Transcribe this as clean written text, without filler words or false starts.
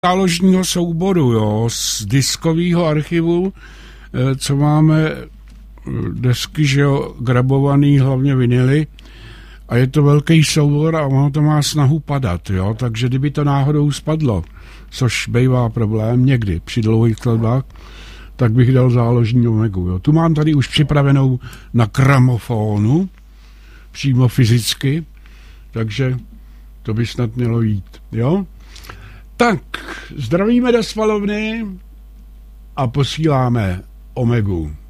záložního souboru, jo, z diskového archivu, co máme desky, že jo, grabovaný, hlavně vinily, a je to velký soubor a ono to má snahu padat, jo, takže kdyby to náhodou spadlo, což bývá problém někdy při dlouhých skladbách, tak bych dal záložní Omegu, jo. Tu mám tady už připravenou na gramofonu, přímo fyzicky, takže to by snad mělo jít, jo. Tak, zdravíme do spalovny a posíláme Omegu.